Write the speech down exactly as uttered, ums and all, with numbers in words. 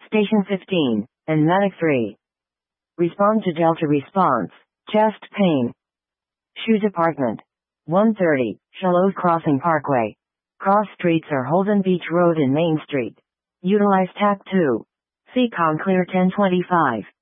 Station fifteen, and Medic three. Respond to Delta response. Chest pain. Shoe Department. one thirty, Shallows Crossing Parkway. Cross streets are Holden Beach Road and Main Street. Utilize T A C two. C COM clear ten twenty-five.